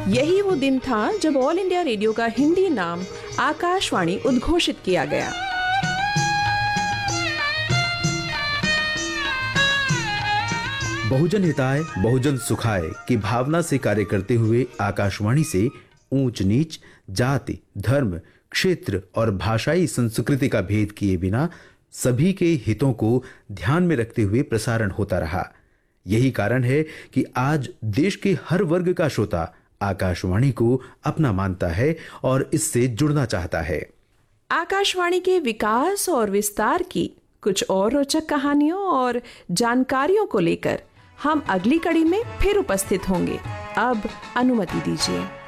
यही वो दिन था जब ऑल इंडिया रेडियो का हिंदी नाम आकाशवाणी उद्घोषित किया गया। बहुजन हिताय बहुजन सुखाय की भावना से कार्य करते हुए आकाशवाणी से ऊंच नीच, जाति, धर्म, क्षेत्र और भाषाई संस्कृति का भेद किए बिना सभी के हितों को ध्यान में रखते हुए प्रसारण होता रहा। यही कारण है कि आज देश के हर वर्ग का श्रोता आकाशवाणी को अपना मानता है और इससे जुड़ना चाहता है। आकाशवाणी के विकास और विस्तार की कुछ और रोचक कहानियों और जानकारियों को लेकर हम अगली कड़ी में फिर उपस्थित होंगे। अब अनुमति दीजिए।